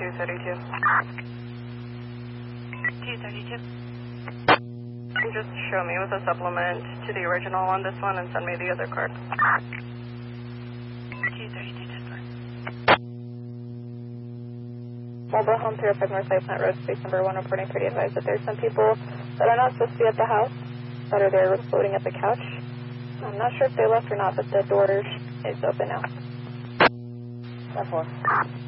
232. 232. Just show me with a supplement to the original on this one and send me the other card. 232, Denver. Mobile home 305 Northside Plant Road, space number 1, reporting pretty advised that there's some people that are not supposed to be at the house that are there floating at the couch. I'm not sure if they left or not, but the door is open now. 10-4.